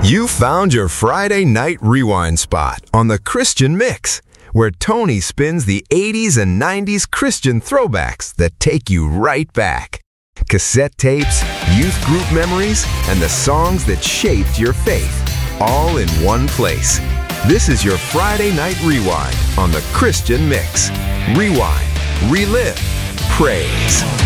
You found your Friday night rewind spot on the Christian Mix, where Tony spins the 80s and 90s Christian throwbacks that take you right back. Cassette tapes, youth group memories, and the songs that shaped your faith, all in one place. This is your Friday night rewind on the Christian Mix. Rewind, relive, praise.